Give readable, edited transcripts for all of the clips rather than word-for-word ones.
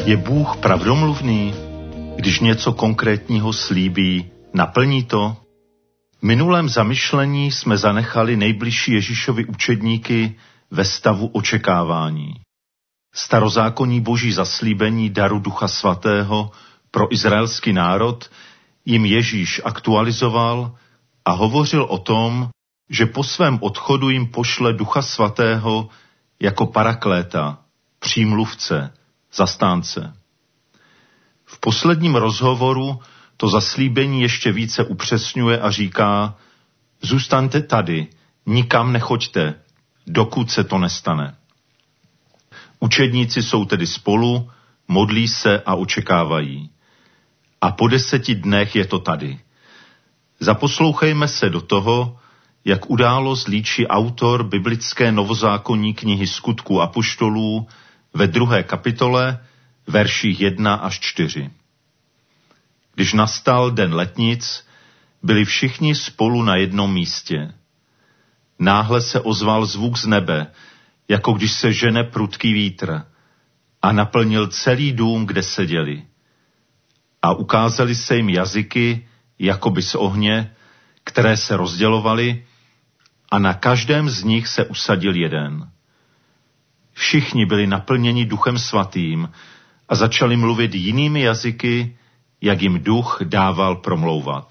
Je Bůh pravdomluvný? Když něco konkrétního slíbí, naplní to? V minulém zamyšlení jsme zanechali nejbližší Ježíšovi učedníky ve stavu očekávání. Starozákonní boží zaslíbení daru Ducha Svatého pro izraelský národ jim Ježíš aktualizoval a hovořil o tom, že po svém odchodu jim pošle Ducha Svatého jako parakléta, přímluvce, zastánce. V posledním rozhovoru to zaslíbení ještě více upřesňuje a říká: zůstaňte tady, nikam nechoďte, dokud se to nestane. Učedníci jsou tedy spolu, modlí se a očekávají. A po 10 dnech je to tady. Zaposlouchejme se do toho, jak událost líčí autor biblické novozákonní knihy Skutků apoštolů ve 2. kapitole, verších 1 až 4. Když nastal den letnic, byli všichni spolu na jednom místě. Náhle se ozval zvuk z nebe, jako když se žene prudký vítr, a naplnil celý dům, kde seděli. A ukázaly se jim jazyky, jakoby z ohně, které se rozdělovaly, a na každém z nich se usadil jeden. Všichni byli naplněni Duchem Svatým a začali mluvit jinými jazyky, jak jim Duch dával promlouvat.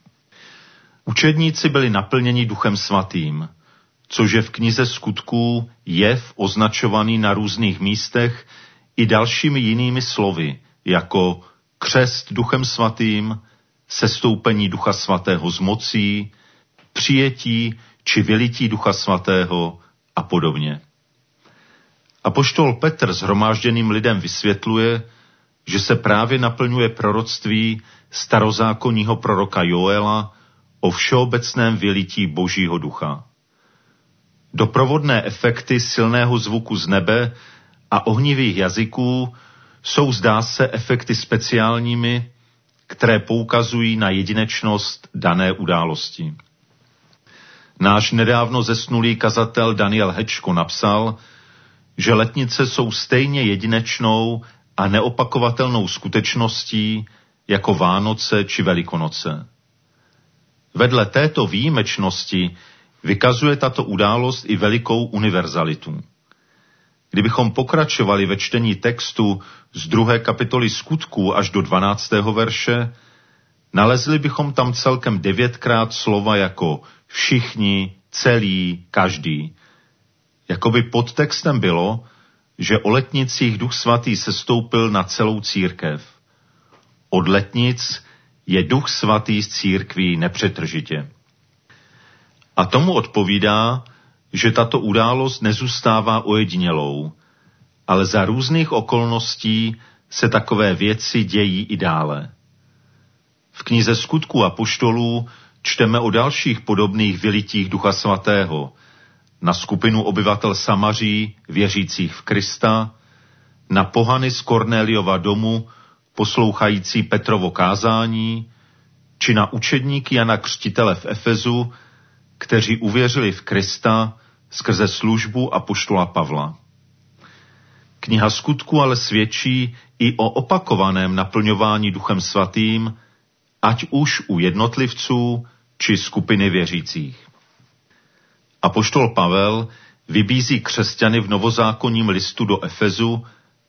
Učedníci byli naplněni Duchem Svatým, což je v knize Skutků jev označovaný na různých místech i dalšími jinými slovy, jako křest Duchem Svatým, sestoupení Ducha Svatého z mocí, přijetí či vylití Ducha Svatého a podobně. Apoštol Petr shromážděným lidem vysvětluje, že se právě naplňuje proroctví starozákonního proroka Joela o všeobecném vylití Božího ducha. Doprovodné efekty silného zvuku z nebe a ohnivých jazyků jsou, zdá se, efekty speciálními, které poukazují na jedinečnost dané události. Náš nedávno zesnulý kazatel Daniel Hečko napsal, že letnice jsou stejně jedinečnou a neopakovatelnou skutečností jako Vánoce či Velikonoce. Vedle této výjimečnosti vykazuje tato událost i velikou univerzalitu. Kdybychom pokračovali ve čtení textu z 2. kapitoly Skutků až do 12. verše, nalezli bychom tam celkem 9krát slova jako všichni, celý, každý. Jakoby podtextem bylo, že o letnicích Duch Svatý sestoupil na celou církev. Od letnic je Duch Svatý z církví nepřetržitě. A tomu odpovídá, že tato událost nezůstává ojedinělou, ale za různých okolností se takové věci dějí i dále. V knize Skutků apoštolů čteme o dalších podobných vylitích Ducha Svatého na skupinu obyvatel Samaří, věřících v Krista, na pohany z Kornéliova domu, poslouchající Petrovo kázání, či na učedníky Jana Křtitele v Efezu, kteří uvěřili v Krista skrze službu apoštola Pavla. Kniha Skutků ale svědčí i o opakovaném naplňování Duchem Svatým, ať už u jednotlivců či skupiny věřících. Apoštol Pavel vybízí křesťany v novozákonním listu do Efezu,